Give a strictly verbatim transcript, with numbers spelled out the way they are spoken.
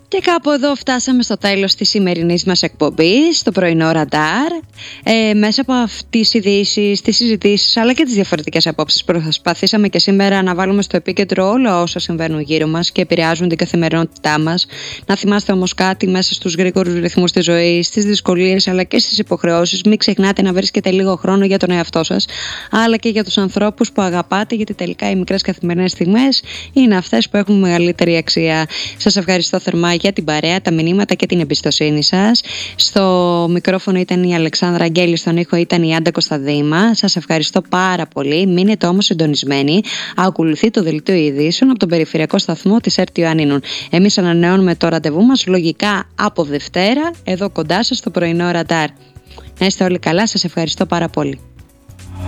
Και κάπου εδώ φτάσαμε στο τέλος της σημερινής μας εκπομπής, το πρωινό ραντάρ. Ε, μέσα από αυτές τις ειδήσεις, τις συζητήσεις αλλά και τις διαφορετικές απόψεις προσπαθήσαμε και σήμερα να βάλουμε στο επίκεντρο όλα όσα συμβαίνουν γύρω μας και επηρεάζουν την καθημερινότητά μας. Να θυμάστε όμως κάτι μέσα στους γρήγορους ρυθμούς της ζωής, στις δυσκολίες αλλά και στις υποχρεώσεις. Μην ξεχνάτε να βρίσκετε λίγο χρόνο για τον εαυτό σας, αλλά και για τους ανθρώπους που αγαπάτε, γιατί τελικά οι μικρές καθημερινές στιγμές είναι αυτές που έχουν μεγαλύτερη αξία. Σας ευχαριστώ θερμά για την παρέα, τα μηνύματα και την εμπιστοσύνη σας. Στο μικρόφωνο ήταν η Αλεξάνδρα Αγγέλη, στον ήχο ήταν η Άντα Κωνσταντίμα. Σας ευχαριστώ πάρα πολύ. Μείνετε όμως συντονισμένοι. Ακολουθεί το δελτίο ειδήσεων από τον περιφερειακό σταθμό της ΕΡΤ Ιωαννίνων. Εμείς ανανεώνουμε το ραντεβού μας λογικά από Δευτέρα, εδώ κοντά σας στο πρωινό ραντάρ. Να είστε όλοι καλά, σας ευχαριστώ πάρα πολύ.